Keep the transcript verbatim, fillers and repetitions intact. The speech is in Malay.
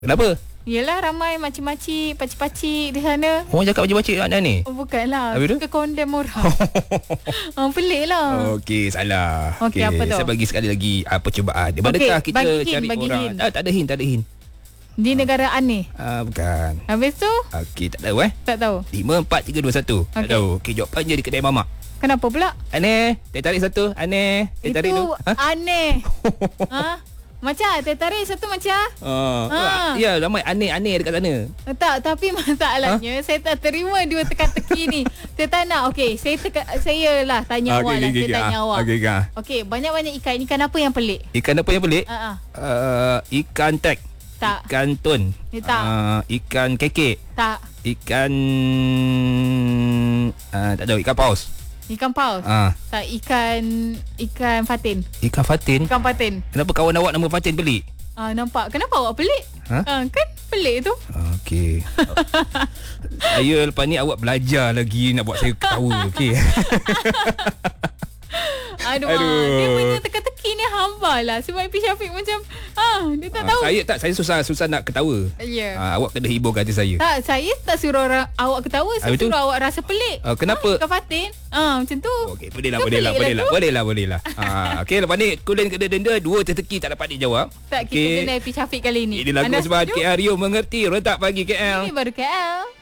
Kenapa? Yelah, ramai makcik-makcik, pakcik-pakcik di sana. Orang cakap pakcik-pakcik anak ni? Oh, bukanlah. Habis tu? Suka condemn orang. oh, pelik lah. Okey, salah. Okey, apa tu? Saya bagi sekali lagi uh, percubaan. Adakah Okey, kita bagi hint, cari bagi orang? hint. Ah, tak ada hint, tak ada hint. Di negara aneh. Ah, bukan. Habis tu? Okey, tak tahu eh. Tak tahu. lima, empat, tiga, dua, satu. Tak Okey. tahu. Okey, jawapan je di kedai mamak. Kenapa pula? Aneh. Teh tarik satu. Aneh. Teh tarik Itu tu. Ha? aneh. ha? Macam teh tarik satu macam. Ah. Ha. Ya, ramai aneh-aneh dekat sana. Tak, tapi masalahnya ha? saya tak terima dua teka-teki ni. Saya tak nak. Okey, saya teka, saya lah tanya Ah, awak okey, lah. okey, Saya okey. tanya Ah, awak. okey, okey. Okey, banyak-banyak ikan. Ikan apa yang pelik? Ikan apa yang pelik? Ha ah. Uh, ikan tek. Tak. Ikan tun. Eh, tak. Uh, ikan kekek. Tak. Ikan uh, tak tahu. Ikan paus. Ikan paus. Ah, Tak, ikan ikan fatin. ikan fatin. Ikan patin. Kenapa kawan awak nama fatin pelik? Ah, nampak. Kenapa awak pelik? Ha? Ah, kan pelik tu. Okey. Saya lepas ni awak belajar lagi nak buat saya ketawa. Okey. Aduh, Aduh. Aduh. Dia punya teka-teki ni hamba lah. Sebab P. Syafiq macam ah, dia tak Ah, tahu. saya tak saya susah susah nak ketawa. Ya. Ah, awak kena hiburkan hati saya. Tak, saya tak suruh orang awak ketawa. Saya Habis tu? suruh awak rasa pelik. Ah, kenapa? Ah, ikan fatin. Ah, macam tu. Okey, boleh lah, Tu boleh lah, pelik boleh lah, tu. boleh lah, boleh lah. Ah, okey, lepas ni kulen kena denda dua teka-teki tak dapat dijawab. Tak, kita Okey. kena P. Syafiq kali ni. Ini lagu Anda sebab setuju? K R Rio mengerti. Rentak pagi K L. Ini baru K L.